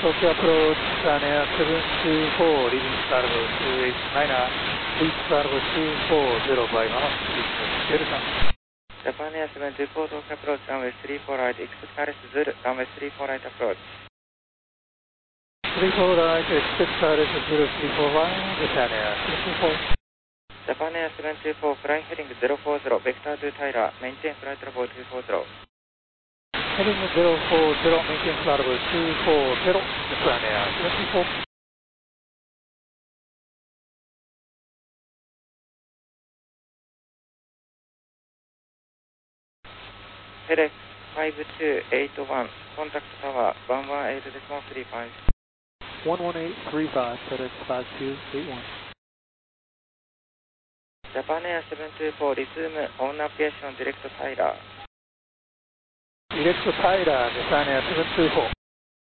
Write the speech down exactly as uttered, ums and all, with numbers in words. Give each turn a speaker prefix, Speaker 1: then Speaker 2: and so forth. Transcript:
Speaker 1: Tokyo approach, Japan seven two four, leaving Cargo two eight nine, reach Cargo two four zero by Mama, Delta.
Speaker 2: Japan Air seven two four, Tokyo approach, runway three four right, expect Paris Zulu, runway three four right approach.
Speaker 1: three four right, expect Paris Zulu three four one, Japan Air seven two four.
Speaker 2: Japan Air seven two four, flying heading zero four zero, vector to Tyler, maintain flight level two four zero.
Speaker 1: Heading zero four zero, maintain flight level two four zero, Japan Air seven two four.
Speaker 2: FedEx five two eight one, contact tower one one eight point three five.
Speaker 1: one one eight three five, FedEx five two eight one.
Speaker 2: Japan Air seven two four, resume on navigation direct Tyler.
Speaker 1: Direct Tyler, Japan Air seven two four.